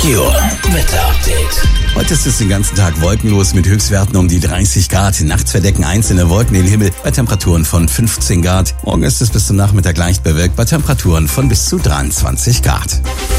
Meteor Wetter-Update. Heute ist es den ganzen Tag wolkenlos mit Höchstwerten um die 30 Grad. Nachts verdecken einzelne Wolken den Himmel bei Temperaturen von 15 Grad. Morgen ist es bis zum Nachmittag leicht bewölkt bei Temperaturen von bis zu 23 Grad.